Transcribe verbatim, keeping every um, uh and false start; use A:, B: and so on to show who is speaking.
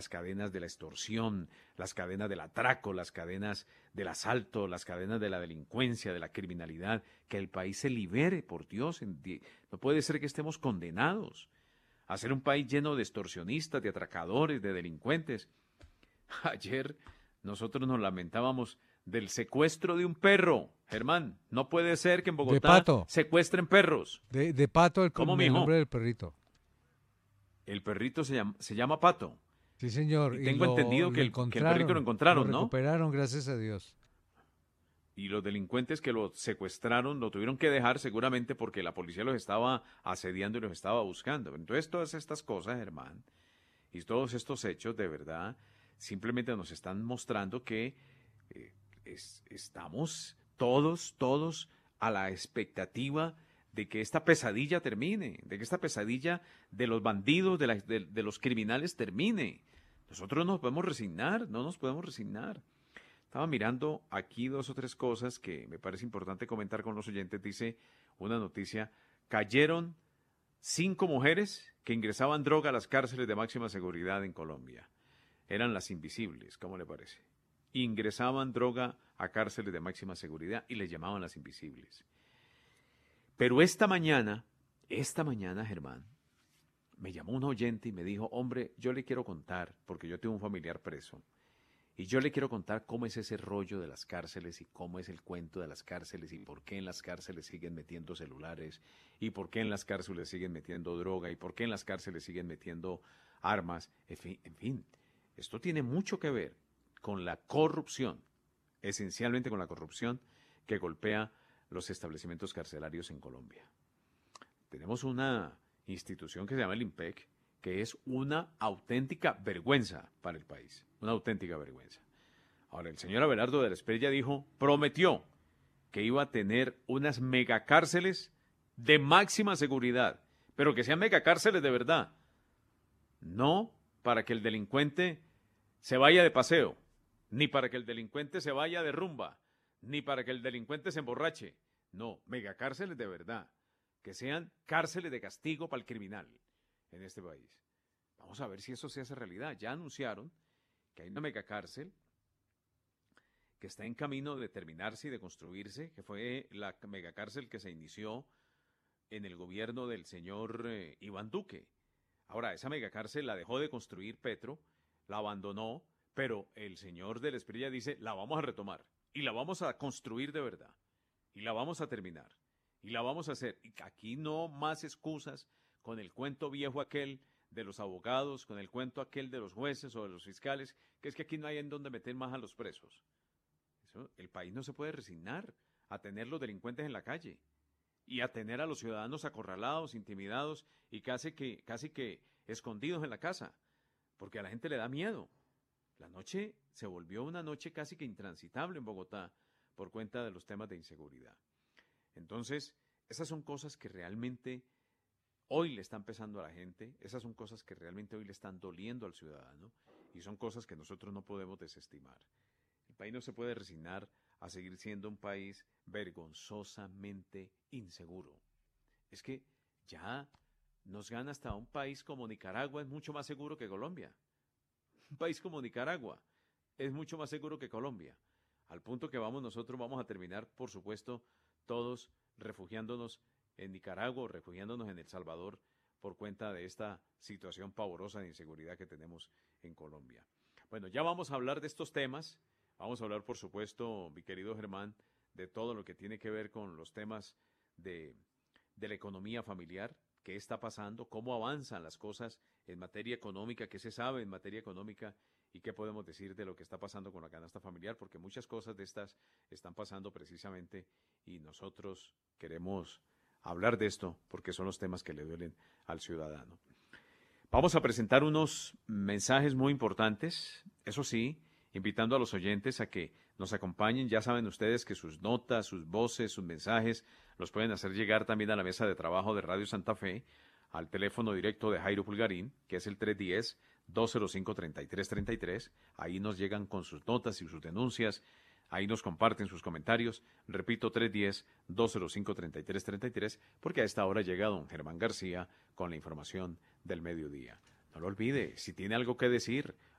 A: las cadenas de la extorsión, las cadenas del atraco, las cadenas del asalto, las cadenas de la delincuencia, de la criminalidad, que el país se libere, por Dios. No puede ser que estemos condenados a ser un país lleno de extorsionistas, de atracadores, de delincuentes. Ayer nosotros nos lamentábamos del secuestro de un perro. Germán, no puede ser que en
B: De
A: Bogotá
B: Pato.
A: secuestren perros.
B: De, de Pato, el,
A: ¿Cómo,
B: el
A: mijo?
B: nombre del perrito.
A: El perrito se llama, se llama Pato.
B: Sí, señor.
A: Y
B: Y
A: tengo
B: lo,
A: entendido
B: lo
A: que el, que el perrito lo
B: encontraron,
A: encontraron,
B: lo
A: ¿no?
B: recuperaron, gracias a Dios.
A: Y los delincuentes que lo secuestraron lo tuvieron que dejar seguramente porque la policía los estaba asediando y los estaba buscando. Entonces todas estas cosas, Germán, y todos estos hechos de verdad simplemente nos están mostrando que eh, es, estamos todos, todos a la expectativa de que esta pesadilla termine, de que esta pesadilla de los bandidos, de, la, de, de los criminales termine. Nosotros no nos podemos resignar, no nos podemos resignar. Estaba mirando aquí dos o tres cosas que me parece importante comentar con los oyentes. Dice una noticia: cayeron cinco mujeres que ingresaban droga a las cárceles de máxima seguridad en Colombia. Eran las invisibles, ¿cómo le parece? Ingresaban droga a cárceles de máxima seguridad y les llamaban las invisibles. Pero esta mañana, esta mañana, Germán, me llamó un oyente y me dijo: hombre, yo le quiero contar, porque yo tengo un familiar preso, y yo le quiero contar cómo es ese rollo de las cárceles y cómo es el cuento de las cárceles y por qué en las cárceles siguen metiendo celulares y por qué en las cárceles siguen metiendo droga y por qué en las cárceles siguen metiendo armas. En fin, en fin, esto tiene mucho que ver con la corrupción, esencialmente con la corrupción que golpea los establecimientos carcelarios en Colombia. Tenemos una institución que se llama el IMPEC, que es una auténtica vergüenza para el país, una auténtica vergüenza. Ahora, el señor Abelardo de la Espriella dijo, prometió que iba a tener unas megacárceles de máxima seguridad, pero que sean megacárceles de verdad, no para que el delincuente se vaya de paseo, ni para que el delincuente se vaya de rumba, ni para que el delincuente se emborrache, no, megacárceles de verdad, que sean cárceles de castigo para el criminal en este país. Vamos a ver si eso se hace realidad. Ya anunciaron que hay una megacárcel que está en camino de terminarse y de construirse, que fue la megacárcel que se inició en el gobierno del señor eh, Iván Duque. Ahora, esa megacárcel la dejó de construir Petro, la abandonó, pero el señor de la Espriella dice, la vamos a retomar y la vamos a construir de verdad y la vamos a terminar y la vamos a hacer. Y aquí no más excusas con el cuento viejo aquel de los abogados, con el cuento aquel de los jueces o de los fiscales, que es que aquí no hay en donde meter más a los presos. Eso, el país no se puede resignar a tener los delincuentes en la calle y a tener a los ciudadanos acorralados, intimidados y casi que, casi que escondidos en la casa, porque a la gente le da miedo. La noche se volvió una noche casi que intransitable en Bogotá por cuenta de los temas de inseguridad. Entonces, esas son cosas que realmente hoy le están pesando a la gente, esas son cosas que realmente hoy le están doliendo al ciudadano y son cosas que nosotros no podemos desestimar. El país no se puede resignar a seguir siendo un país vergonzosamente inseguro. Es que ya nos gana hasta un país como Nicaragua, es mucho más seguro que Colombia. Un país como Nicaragua es mucho más seguro que Colombia. Al punto que vamos nosotros vamos a terminar, por supuesto, todos refugiándonos en Nicaragua, refugiándonos en El Salvador por cuenta de esta situación pavorosa de inseguridad que tenemos en Colombia. Bueno, ya vamos a hablar de estos temas. Vamos a hablar, por supuesto, mi querido Germán, de todo lo que tiene que ver con los temas de, de la economía familiar, qué está pasando, cómo avanzan las cosas en materia económica, qué se sabe en materia económica y qué podemos decir de lo que está pasando con la canasta familiar, porque muchas cosas de estas están pasando precisamente y nosotros queremos hablar de esto porque son los temas que le duelen al ciudadano. Vamos a presentar unos mensajes muy importantes, eso sí, invitando a los oyentes a que nos acompañen. Ya saben ustedes que sus notas, sus voces, sus mensajes los pueden hacer llegar también a la mesa de trabajo de Radio Santa Fe, al teléfono directo de Jairo Pulgarín, que es el tres uno cero, dos cero cinco, tres tres tres tres. Ahí nos llegan con sus notas y sus denuncias. Ahí nos comparten sus comentarios. Repito, tres uno cero, dos cero cinco, tres tres tres tres, porque a esta hora llega don Germán García con la información del mediodía. No lo olvide. Si tiene algo que decir